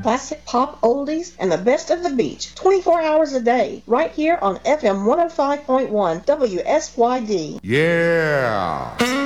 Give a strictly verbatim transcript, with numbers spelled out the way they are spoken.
classic pop oldies, and the best of the beach twenty-four hours a day, right here on F M one oh five point one W S Y D. Yeah!